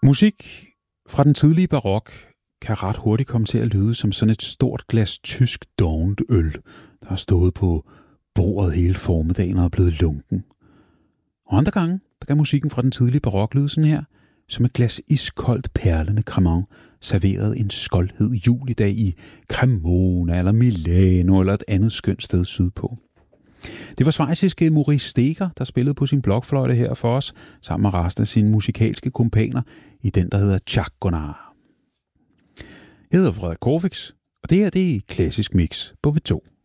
Musik fra den tidlige barok kan ret hurtigt komme til at lyde som sådan et stort glas tysk dovent øl, der har stået på bordet hele formiddagen og er blevet lunken. Og andre gange, der kan musikken fra den tidlige barok lyde sådan her, som et glas iskoldt perlende cremant, serveret en skoldhed julidag i Cremona eller Milano eller et andet skønt sted sydpå. Det var schweiziske Maurice Steger, der spillede på sin blokfløjte her for os, sammen med resten af sine musikalske kumpaner i den, der hedder Chaconar. Jeg hedder Frederik Korfix, og det her det er Klassisk Mix på V2.